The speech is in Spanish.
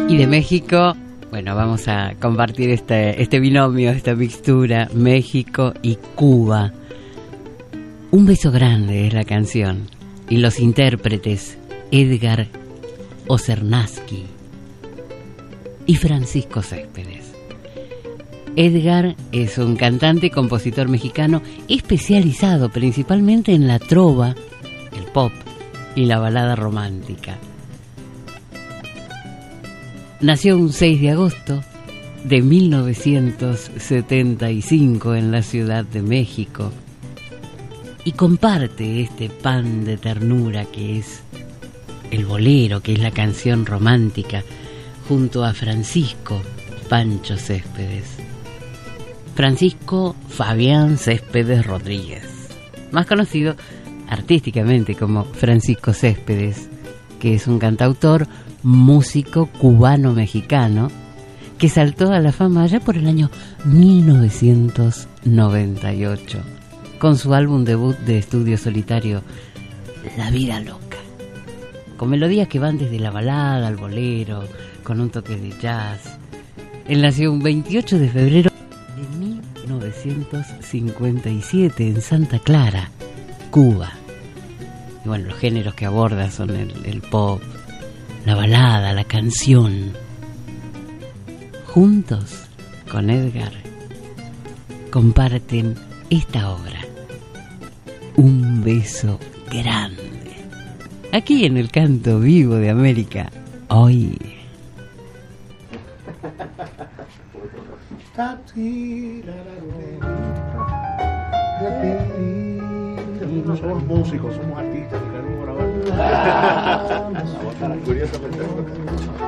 Y de México, bueno, vamos a compartir este binomio, esta mixtura, México y Cuba. Un beso grande es la canción. Y los intérpretes, Edgar Osernaski y Francisco Céspedes. Edgar es un cantante y compositor mexicano especializado principalmente en la trova, el pop y la balada romántica. Nació un 6 de agosto de 1975 en la Ciudad de México y comparte este pan de ternura que es el bolero, que es la canción romántica, junto a Francisco Pancho Céspedes. Francisco Fabián Céspedes Rodríguez, más conocido artísticamente como Francisco Céspedes, que es un cantautor, músico cubano-mexicano, que saltó a la fama allá por el año 1998, con su álbum debut de estudio solitario, La Vida Loca, con melodías que van desde la balada al bolero, con un toque de jazz. Él nació un 28 de febrero de 1957 en Santa Clara, Cuba. Y bueno, los géneros que aborda son el pop, la balada, la canción. Juntos con Edgar comparten esta obra, Un beso grande, aquí en el Canto Vivo de América, hoy. No somos músicos, somos artistas. Curiosamente.